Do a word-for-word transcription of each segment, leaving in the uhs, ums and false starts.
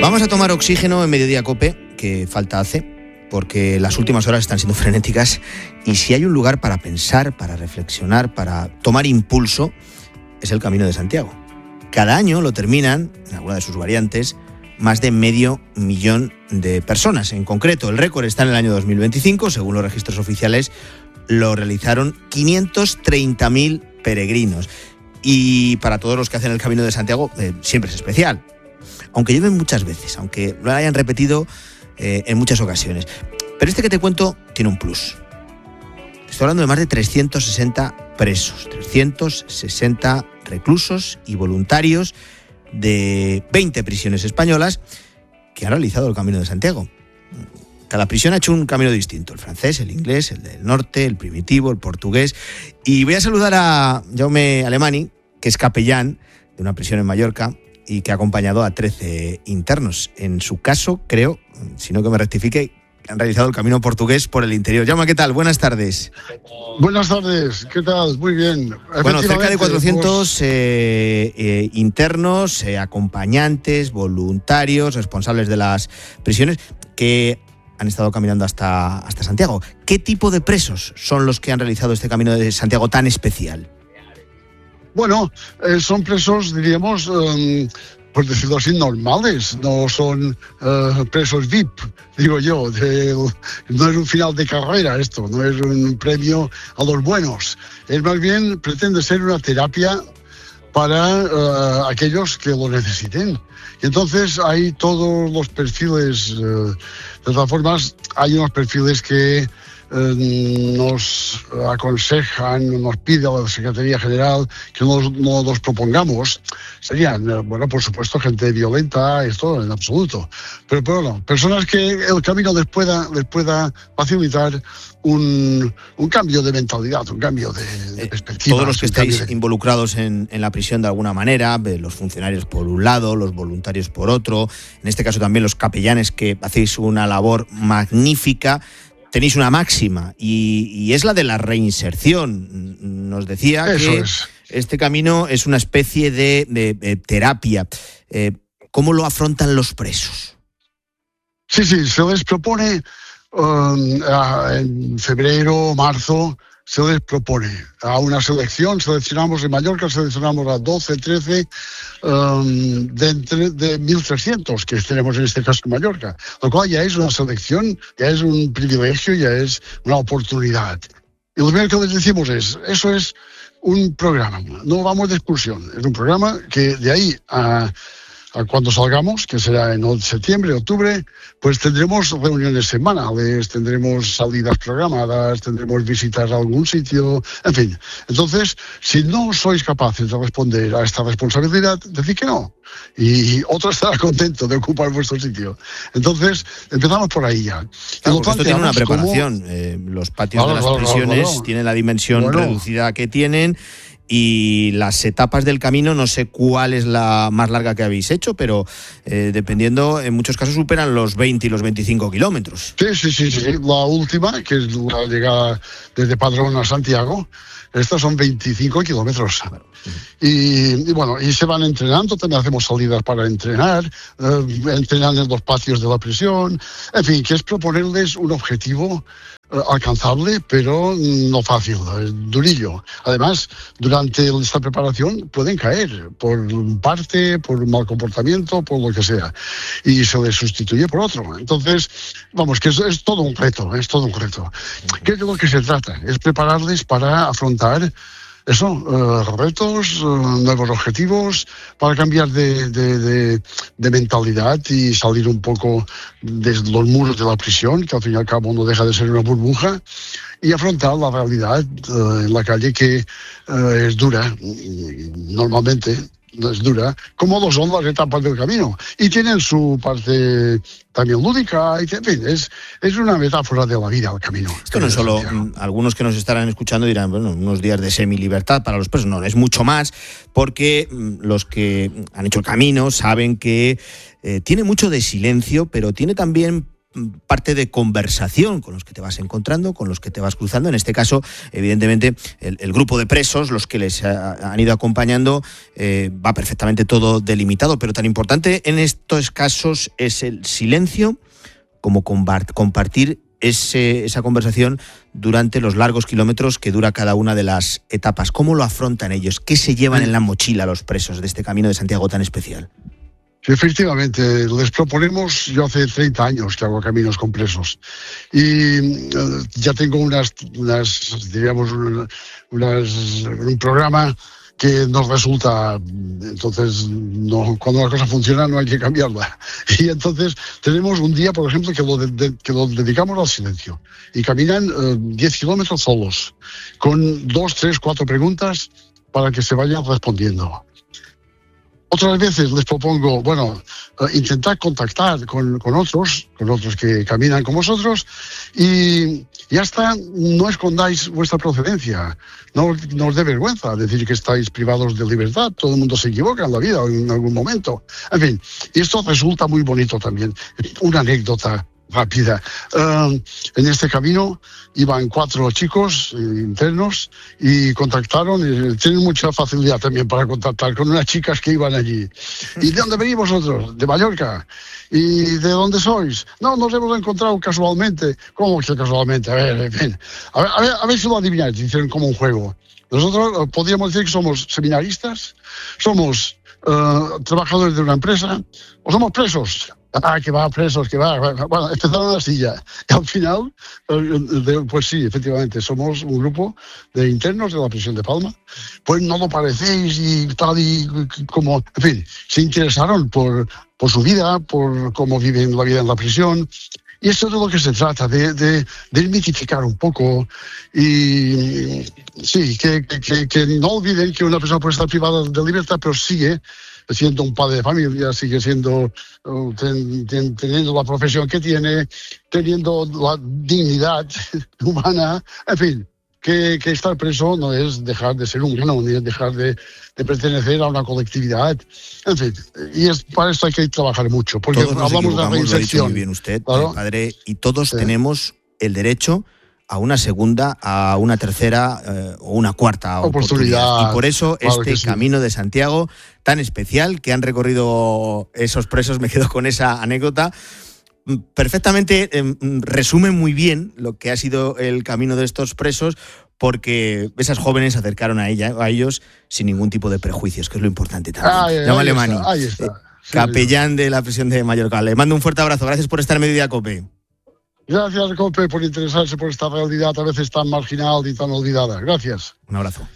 Vamos a tomar oxígeno en Mediodía Cope, que falta hace, porque las últimas horas están siendo frenéticas y si hay un lugar para pensar, para reflexionar, para tomar impulso, es el Camino de Santiago. Cada año lo terminan, en alguna de sus variantes, más de medio millón de personas. En concreto, el récord está en el año dos mil veinticinco, según los registros oficiales, lo realizaron quinientos treinta mil peregrinos. Y para todos los que hacen el Camino de Santiago, eh, siempre es especial. Aunque lleven muchas veces, aunque lo hayan repetido eh, en muchas ocasiones. Pero este que te cuento tiene un plus. Estoy hablando de más de trescientos sesenta presos, trescientos sesenta reclusos y voluntarios de veinte prisiones españolas que han realizado el Camino de Santiago. Cada prisión ha hecho un camino distinto, el francés, el inglés, el del norte, el primitivo, el portugués. Y voy a saludar a Jaume Alemany, que es capellán de una prisión en Mallorca y que ha acompañado a trece internos. En su caso, creo, si no que me rectifique, han realizado el camino portugués por el interior. Jaume, ¿qué tal? Buenas tardes. Buenas tardes, ¿qué tal? Muy bien. Bueno, cerca de cuatrocientos pues... eh, eh, internos, eh, acompañantes, voluntarios, responsables de las prisiones que han estado caminando hasta, hasta Santiago. ¿Qué tipo de presos son los que han realizado este Camino de Santiago tan especial? Bueno, eh, son presos, diríamos, um, por decirlo así, normales. No son uh, presos V I P, digo yo. De, no es un final de carrera esto, no es un premio a los buenos. Es más bien, pretende ser una terapia para uh, aquellos que lo necesiten. Y entonces hay todos los perfiles, uh, de todas formas, hay unos perfiles que nos aconsejan, nos pide a la Secretaría General que no, no los propongamos. Serían, bueno, por supuesto, gente violenta, esto en absoluto. Pero, pero no, personas que el camino les pueda, les pueda facilitar un, un cambio de mentalidad, un cambio de, de perspectiva. Todos los que estáis de... involucrados en, en la prisión de alguna manera, los funcionarios por un lado, los voluntarios por otro, en este caso también los capellanes que hacéis una labor magnífica. Tenéis una máxima y, y es la de la reinserción. Nos decía Eso que es. Este camino es una especie de, de, de terapia. Eh, ¿Cómo lo afrontan los presos? Sí, sí, se les propone um, en febrero, marzo, se les propone a una selección. Seleccionamos en Mallorca, seleccionamos a doce, trece um, de, entre, de mil trescientos que tenemos en este caso en Mallorca, lo cual ya es una selección, ya es un privilegio, ya es una oportunidad. Y lo primero que les decimos es, eso es un programa, no vamos de excursión, es un programa que de ahí a... cuando salgamos, que será en septiembre, octubre, pues tendremos reuniones semanales, tendremos salidas programadas, tendremos visitas a algún sitio, en fin. Entonces, si no sois capaces de responder a esta responsabilidad, decid que no. Y otro estará contento de ocupar vuestro sitio. Entonces, empezamos por ahí ya. Claro, porque esto tiene una preparación. Como... Eh, los patios claro, de las claro, prisiones claro, claro. tienen la dimensión bueno. reducida que tienen. Y las etapas del camino, no sé cuál es la más larga que habéis hecho, pero eh, dependiendo, en muchos casos superan los veinte y los veinticinco kilómetros. Sí, sí, sí, sí. La última, que es la llegada desde Padrón a Santiago, estos son veinticinco kilómetros. Y, y bueno, y se van entrenando, también hacemos salidas para entrenar, eh, entrenan en los patios de la prisión, en fin, que es proponerles un objetivo eh, alcanzable, pero no fácil, es durillo. Además, durante esta preparación pueden caer por parte, por un mal comportamiento, por lo que sea, y se les sustituye por otro. Entonces, vamos, que es, es todo un reto, es todo un reto. ¿Qué es de lo que se trata? Es prepararles para afrontar eso, uh, retos, uh, nuevos objetivos, para cambiar de, de, de, de mentalidad y salir un poco desde los muros de la prisión, que al fin y al cabo no deja de ser una burbuja, y afrontar la realidad uh, en la calle, que uh, es dura, normalmente es dura, como lo son las etapas del camino. Y tienen su parte también lúdica, y, en fin, es, es una metáfora de la vida el camino. Esto no es solo, algunos que nos estarán escuchando dirán, bueno, unos días de semilibertad para los presos. No, es mucho más, porque los que han hecho el camino saben que eh, tiene mucho de silencio, pero tiene también parte de conversación con los que te vas encontrando, con los que te vas cruzando. En este caso, evidentemente, el, el grupo de presos, los que les ha, han ido acompañando, eh, va perfectamente todo delimitado, pero tan importante en estos casos es el silencio como compartir ese, esa conversación durante los largos kilómetros que dura cada una de las etapas. ¿Cómo lo afrontan ellos? ¿Qué se llevan en la mochila los presos de este Camino de Santiago tan especial? Sí, efectivamente, les proponemos, yo hace treinta años que hago caminos con presos y uh, ya tengo unas, unas diríamos, unas, un programa que nos resulta, entonces no, cuando la cosa funciona no hay que cambiarla. Y entonces tenemos un día, por ejemplo, que lo, de, de, que lo dedicamos al silencio y caminan uh, diez kilómetros solos, con dos, tres, cuatro preguntas para que se vayan respondiendo. Otras veces les propongo, bueno, uh, intentar contactar con, con otros, con otros que caminan con vosotros y ya está, no escondáis vuestra procedencia, no, no os dé vergüenza decir que estáis privados de libertad, todo el mundo se equivoca en la vida en algún momento. En fin, y esto resulta muy bonito también. Una anécdota rápida. Uh, en este camino iban cuatro chicos eh, internos y contactaron, y tienen mucha facilidad también para contactar con unas chicas que iban allí. ¿Y de dónde venís vosotros? De Mallorca. ¿Y de dónde sois? No, nos hemos encontrado casualmente. ¿Cómo que casualmente? A ver, en fin. A ver, a ver, a ver si lo adivináis, hicieron como un juego. Nosotros uh, podríamos decir que somos seminaristas, somos uh, trabajadores de una empresa o somos presos. Ah, que va, presos, que va. Bueno, empezaron así ya. Y al final, pues sí, efectivamente, somos un grupo de internos de la prisión de Palma. Pues no lo parecéis y tal, y como, en fin, se interesaron por, por su vida, por cómo viven la vida en la prisión. Y esto es de lo que se trata, de, de, de mitificar un poco y sí, que, que, que no olviden que una persona puede estar privada de libertad, pero sigue siendo un padre de familia, sigue siendo uh, ten, ten, teniendo la profesión que tiene, teniendo la dignidad humana, en fin, que, que estar preso no es dejar de ser humano, ni es dejar de, de pertenecer a una colectividad, en fin, y es, para esto hay que trabajar mucho, porque todos nos hablamos de la reinserción. Lo ha dicho muy bien usted, ¿claro? Padre, y todos sí. tenemos el derecho a una segunda, a una tercera eh, o una cuarta oportunidad. oportunidad. Y por eso claro este sí. Camino de Santiago tan especial que han recorrido esos presos, me quedo con esa anécdota, perfectamente eh, resume muy bien lo que ha sido el camino de estos presos, porque esas jóvenes se acercaron a, ella, a ellos sin ningún tipo de prejuicios, que es lo importante también. Ay, ahí, ahí Mani, está, ahí está. Eh, sí, capellán de la prisión de Mallorca. Le mando un fuerte abrazo. Gracias por estar en Mediodía Cope. Gracias, Cope, por interesarse por esta realidad a veces tan marginal y tan olvidada. Gracias. Un abrazo.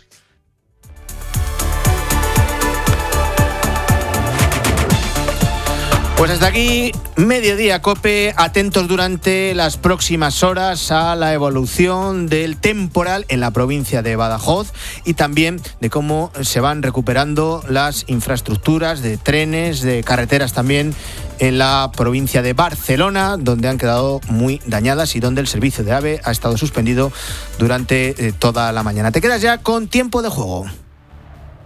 Pues hasta aquí Mediodía Cope, atentos durante las próximas horas a la evolución del temporal en la provincia de Badajoz y también de cómo se van recuperando las infraestructuras de trenes, de carreteras también en la provincia de Barcelona, donde han quedado muy dañadas y donde el servicio de AVE ha estado suspendido durante eh, toda la mañana. Te quedas ya con Tiempo de Juego.